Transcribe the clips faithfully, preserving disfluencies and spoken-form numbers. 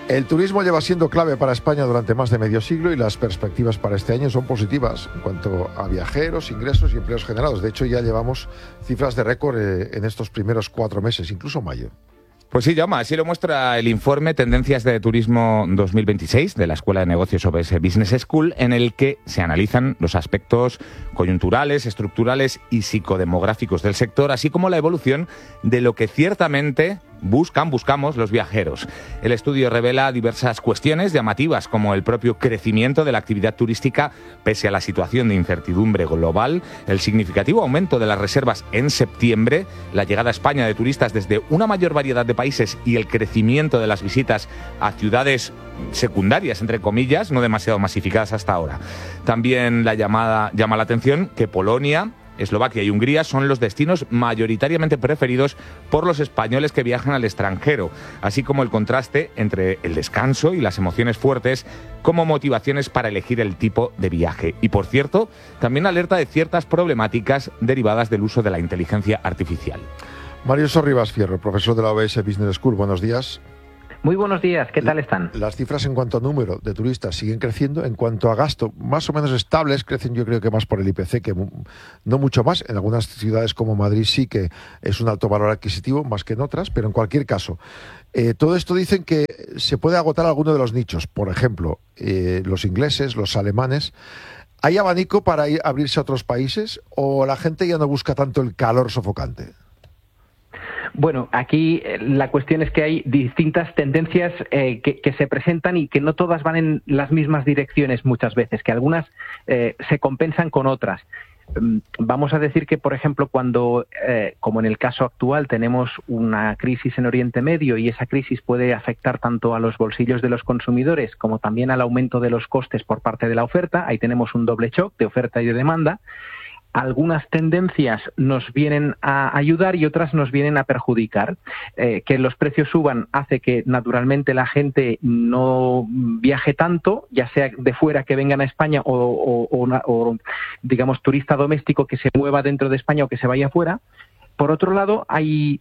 El turismo lleva siendo clave para España durante más de medio siglo y las perspectivas para este año son positivas en cuanto a viajeros, ingresos y empleos generados. De hecho, ya llevamos cifras de récord en estos primeros cuatro meses, incluso mayo. Pues sí, Jaume, así lo muestra el informe Tendencias de Turismo dos mil veintiséis de la Escuela de Negocios O B S Business School, en el que se analizan los aspectos coyunturales, estructurales y psicodemográficos del sector, así como la evolución de lo que ciertamente buscan, buscamos los viajeros. El estudio revela diversas cuestiones llamativas, como el propio crecimiento de la actividad turística pese a la situación de incertidumbre global, el significativo aumento de las reservas en septiembre, la llegada a España de turistas desde una mayor variedad de países y el crecimiento de las visitas a ciudades secundarias, entre comillas, no demasiado masificadas hasta ahora. También la llamada, llama la atención que Polonia, Eslovaquia y Hungría son los destinos mayoritariamente preferidos por los españoles que viajan al extranjero, así como el contraste entre el descanso y las emociones fuertes como motivaciones para elegir el tipo de viaje. Y, por cierto, también alerta de ciertas problemáticas derivadas del uso de la inteligencia artificial. Mario Sorribas Fierro, profesor de la O B S Business School, buenos días. Muy buenos días, ¿qué tal están? Las cifras en cuanto a número de turistas siguen creciendo, en cuanto a gasto más o menos estables, crecen yo creo que más por el I P C que no mucho más. En algunas ciudades como Madrid sí que es un alto valor adquisitivo, más que en otras, pero en cualquier caso, eh, todo esto dicen que se puede agotar alguno de los nichos, por ejemplo, eh, los ingleses, los alemanes. ¿Hay abanico para ir, abrirse a otros países o la gente ya no busca tanto el calor sofocante? Bueno, aquí la cuestión es que hay distintas tendencias eh, que, que se presentan y que no todas van en las mismas direcciones muchas veces, que algunas eh, se compensan con otras. Vamos a decir que, por ejemplo, cuando, eh, como en el caso actual, tenemos una crisis en Oriente Medio y esa crisis puede afectar tanto a los bolsillos de los consumidores como también al aumento de los costes por parte de la oferta, ahí tenemos un doble shock de oferta y de demanda. Algunas tendencias nos vienen a ayudar y otras nos vienen a perjudicar. Eh, que los precios suban hace que naturalmente la gente no viaje tanto, ya sea de fuera que vengan a España o, o, o, o digamos turista doméstico que se mueva dentro de España o que se vaya fuera. Por otro lado, hay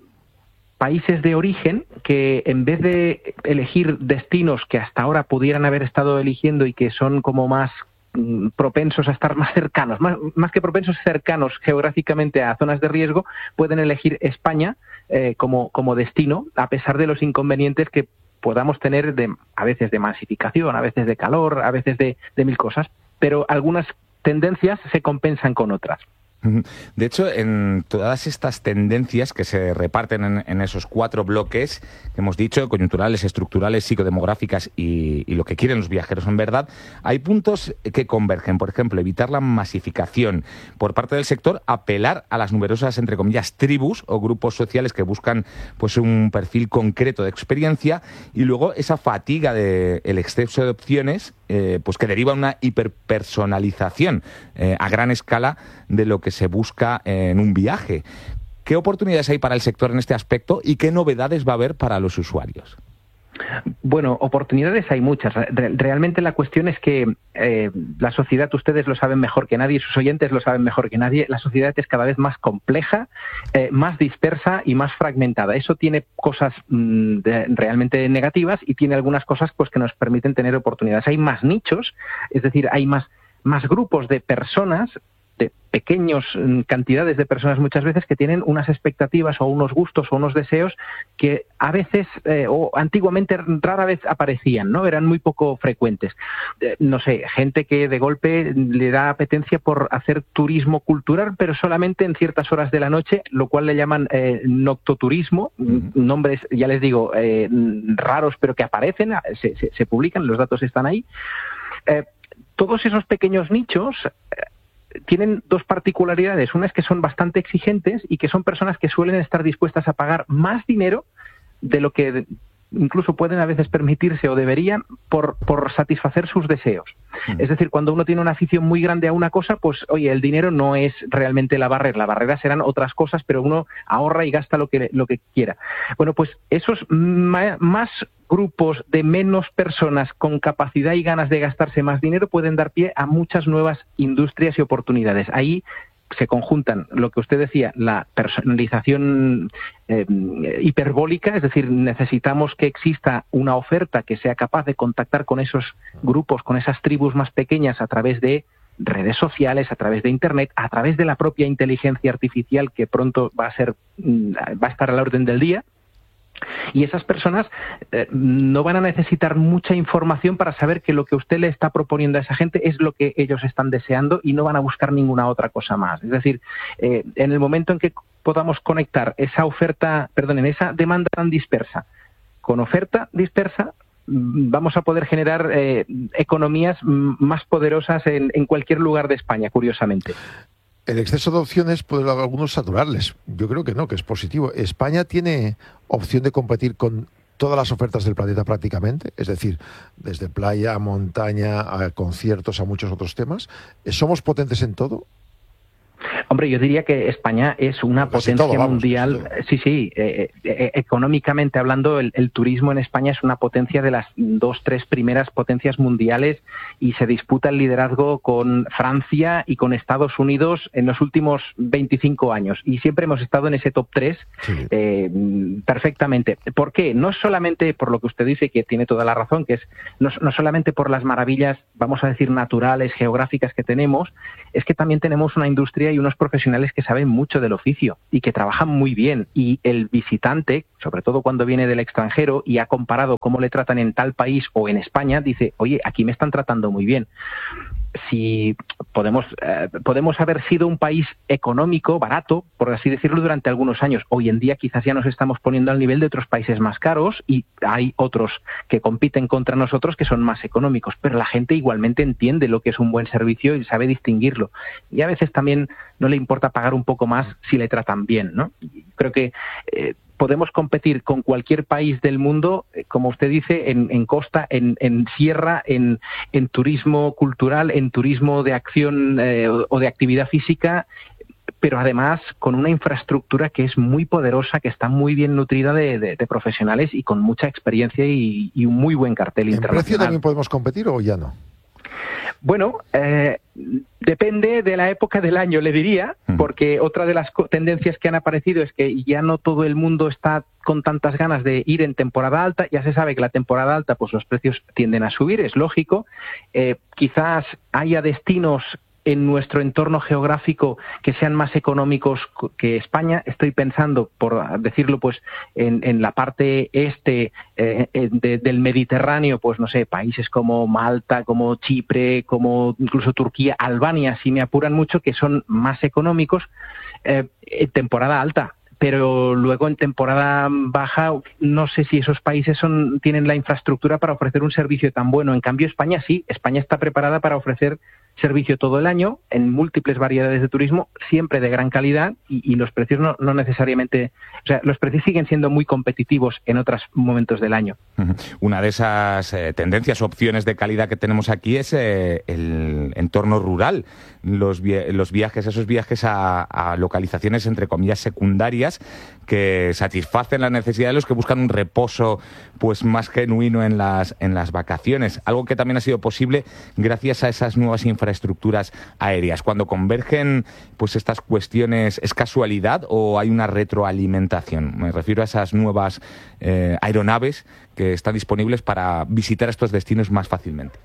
países de origen que en vez de elegir destinos que hasta ahora pudieran haber estado eligiendo y que son como más propensos a estar más cercanos, más, más que propensos, cercanos geográficamente a zonas de riesgo, pueden elegir España eh, como, como destino, a pesar de los inconvenientes que podamos tener de, a veces de masificación, a veces de calor, a veces de, de mil cosas, pero algunas tendencias se compensan con otras. De hecho, en todas estas tendencias que se reparten en, en esos cuatro bloques que hemos dicho, coyunturales, estructurales, psicodemográficas y, y lo que quieren los viajeros en verdad, hay puntos que convergen. Por ejemplo, evitar la masificación por parte del sector, apelar a las numerosas, entre comillas, tribus o grupos sociales que buscan pues un perfil concreto de experiencia, y luego esa fatiga del exceso de opciones eh, pues que deriva una hiperpersonalización eh, a gran escala de lo que se busca en un viaje. ¿Qué oportunidades hay para el sector en este aspecto y qué novedades va a haber para los usuarios? Bueno, oportunidades hay muchas. Realmente la cuestión es que eh, la sociedad, ustedes lo saben mejor que nadie, sus oyentes lo saben mejor que nadie, la sociedad es cada vez más compleja, eh, más dispersa y más fragmentada. Eso tiene cosas mmm, de, realmente negativas y tiene algunas cosas pues que nos permiten tener oportunidades. Hay más nichos, es decir, hay más, más grupos de personas, de pequeñas cantidades de personas muchas veces que tienen unas expectativas o unos gustos o unos deseos que a veces eh, o antiguamente rara vez aparecían, ¿no? Eran muy poco frecuentes. Eh, no sé, gente que de golpe le da apetencia por hacer turismo cultural, pero solamente en ciertas horas de la noche, lo cual le llaman eh, noctoturismo, uh-huh. Nombres, ya les digo, eh, raros, pero que aparecen, se, se, se publican, los datos están ahí. Eh, todos esos pequeños nichos eh, tienen dos particularidades. Una es que son bastante exigentes y que son personas que suelen estar dispuestas a pagar más dinero de lo que incluso pueden a veces permitirse o deberían por, por satisfacer sus deseos. Mm. Es decir, cuando uno tiene una afición muy grande a una cosa, pues oye, el dinero no es realmente la barrera. La barrera serán otras cosas, pero uno ahorra y gasta lo que, lo que quiera. Bueno, pues esos ma- más grupos de menos personas con capacidad y ganas de gastarse más dinero pueden dar pie a muchas nuevas industrias y oportunidades. Ahí se conjuntan lo que usted decía, la personalización eh, hiperbólica, es decir, necesitamos que exista una oferta que sea capaz de contactar con esos grupos, con esas tribus más pequeñas a través de redes sociales, a través de Internet, a través de la propia inteligencia artificial que pronto va a ser, va a estar a la orden del día. Y esas personas eh, no van a necesitar mucha información para saber que lo que usted le está proponiendo a esa gente es lo que ellos están deseando y no van a buscar ninguna otra cosa más. Es decir, eh, en el momento en que podamos conectar esa oferta, perdón, en esa demanda tan dispersa con oferta dispersa, vamos a poder generar eh, economías más poderosas en, en cualquier lugar de España, curiosamente. El exceso de opciones puede a algunos saturarles. Yo creo que no, que es positivo. ¿España tiene opción de competir con todas las ofertas del planeta prácticamente? Es decir, desde playa, montaña, a conciertos, a muchos otros temas. ¿Somos potentes en todo? Hombre, yo diría que España es una casi potencia todo, vamos, mundial. Sí, sí. Eh, eh, económicamente hablando, el, el turismo en España es una potencia de las dos, tres primeras potencias mundiales y se disputa el liderazgo con Francia y con Estados Unidos en los últimos veinticinco años. Y siempre hemos estado en ese top tres sí. eh, perfectamente. ¿Por qué? No solamente por lo que usted dice, que tiene toda la razón, que es no, no solamente por las maravillas, vamos a decir, naturales, geográficas que tenemos, es que también tenemos una industria y unos profesionales que saben mucho del oficio y que trabajan muy bien, y el visitante, sobre todo cuando viene del extranjero y ha comparado cómo le tratan en tal país o en España, dice, oye, aquí me están tratando muy bien. Si podemos eh, podemos haber sido un país económico, barato, por así decirlo, durante algunos años. Hoy en día quizás ya nos estamos poniendo al nivel de otros países más caros y hay otros que compiten contra nosotros que son más económicos, pero la gente igualmente entiende lo que es un buen servicio y sabe distinguirlo. Y a veces también no le importa pagar un poco más si le tratan bien, ¿no? Creo que eh, podemos competir con cualquier país del mundo, como usted dice, en, en costa, en, en sierra, en, en turismo cultural, en turismo de acción eh, o de actividad física, pero además con una infraestructura que es muy poderosa, que está muy bien nutrida de, de, de profesionales y con mucha experiencia y, y un muy buen cartel internacional. ¿En precio también podemos competir o ya no? Bueno, eh, depende de la época del año, le diría, porque otra de las tendencias que han aparecido es que ya no todo el mundo está con tantas ganas de ir en temporada alta. Ya se sabe que la temporada alta, pues los precios tienden a subir, es lógico. Eh, quizás haya destinos en nuestro entorno geográfico que sean más económicos que España. Estoy pensando, por decirlo, pues en, en la parte este eh, de, del Mediterráneo, pues no sé, países como Malta, como Chipre, como incluso Turquía, Albania, si me apuran mucho, que son más económicos eh, en temporada alta. Pero luego en temporada baja no sé si esos países son tienen la infraestructura para ofrecer un servicio tan bueno. En cambio, España sí. España está preparada para ofrecer servicio todo el año en múltiples variedades de turismo, siempre de gran calidad, y, y los precios no, no necesariamente... O sea, los precios siguen siendo muy competitivos en otros momentos del año. Una de esas eh, tendencias, opciones de calidad que tenemos aquí es eh, el entorno rural. Los, vi- los viajes, esos viajes a, a localizaciones, entre comillas, secundarias, que satisfacen la necesidad de los que buscan un reposo pues más genuino en las, en las vacaciones. Algo que también ha sido posible gracias a esas nuevas infraestructuras aéreas. Cuando convergen pues estas cuestiones, ¿es casualidad o hay una retroalimentación? Me refiero a esas nuevas eh, aeronaves que están disponibles para visitar estos destinos más fácilmente.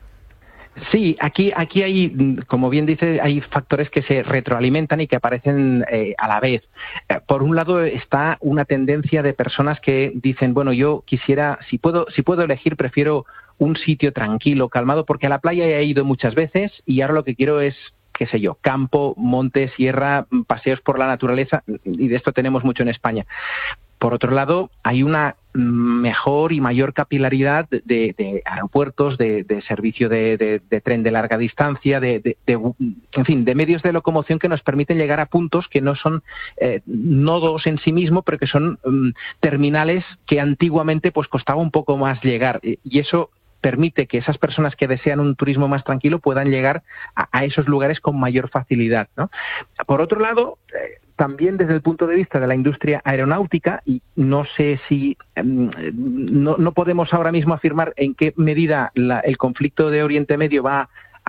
Sí, aquí aquí hay, como bien dice, hay factores que se retroalimentan y que aparecen eh, a la vez. Eh, por un lado está una tendencia de personas que dicen, bueno, yo quisiera, si puedo, si puedo elegir, prefiero un sitio tranquilo, calmado, porque a la playa he ido muchas veces y ahora lo que quiero es, qué sé yo, campo, monte, sierra, paseos por la naturaleza, y de esto tenemos mucho en España. Por otro lado, hay una mejor y mayor capilaridad de, de aeropuertos, de, de servicio de, de, de tren de larga distancia, de, de, de, en fin, de medios de locomoción que nos permiten llegar a puntos que no son eh, nodos en sí mismos, pero que son um, terminales que antiguamente pues costaba un poco más llegar. Y eso permite que esas personas que desean un turismo más tranquilo puedan llegar a, a esos lugares con mayor facilidad, ¿no? Por otro lado, eh, también desde el punto de vista de la industria aeronáutica, y no sé si eh, no, no podemos ahora mismo afirmar en qué medida la, el conflicto de Oriente Medio va a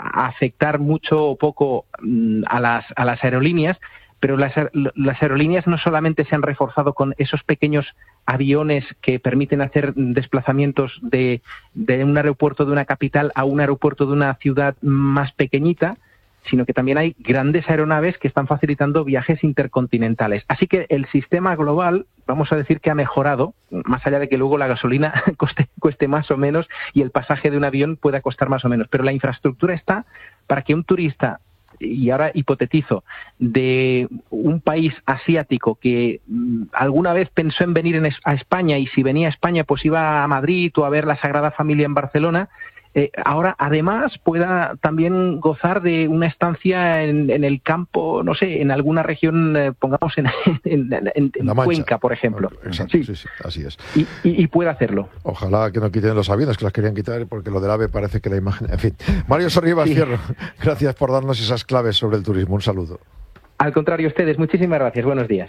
a afectar mucho o poco a las, a las aerolíneas, pero las, las aerolíneas no solamente se han reforzado con esos pequeños aviones que permiten hacer desplazamientos de, de un aeropuerto de una capital a un aeropuerto de una ciudad más pequeñita, sino que también hay grandes aeronaves que están facilitando viajes intercontinentales. Así que el sistema global, vamos a decir que ha mejorado, más allá de que luego la gasolina cueste, cueste más o menos y el pasaje de un avión pueda costar más o menos, pero la infraestructura está para que un turista, y ahora hipotetizo, de un país asiático que mmm, alguna vez pensó en venir en es- a España, y si venía a España pues iba a Madrid o a ver la Sagrada Familia en Barcelona, eh, ahora además pueda también gozar de una estancia en, en el campo, no sé, en alguna región, eh, pongamos en, en, en, en, en Cuenca, por ejemplo. Exacto, sí, sí, sí, así es. Y, y, y puede hacerlo. Ojalá que no quiten los aviones, que las querían quitar, porque lo del AVE parece que la imagen... En fin. Mario Sorribas sí. Fierro, gracias por darnos esas claves sobre el turismo. Un saludo. Al contrario, ustedes, muchísimas gracias. Buenos días.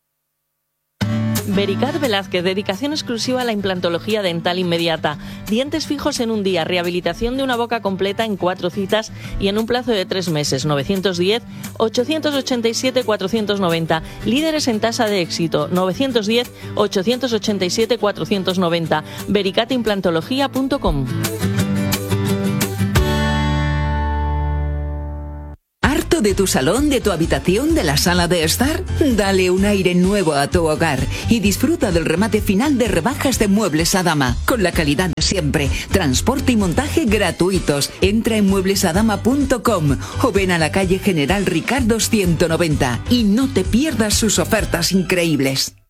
Vericat Velázquez, dedicación exclusiva a la implantología dental inmediata. Dientes fijos en un día, rehabilitación de una boca completa en cuatro citas y en un plazo de tres meses. novecientos diez, ochocientos ochenta y siete, cuatrocientos noventa. Líderes en tasa de éxito. novecientos diez, ochocientos ochenta y siete, cuatrocientos noventa. vericat implantología punto com. ¿De tu salón, de tu habitación, de la sala de estar? Dale un aire nuevo a tu hogar y disfruta del remate final de rebajas de Muebles Adama, con la calidad de siempre, transporte y montaje gratuitos. Entra en muebles adama punto com o ven a la calle General Ricardo ciento noventa y no te pierdas sus ofertas increíbles.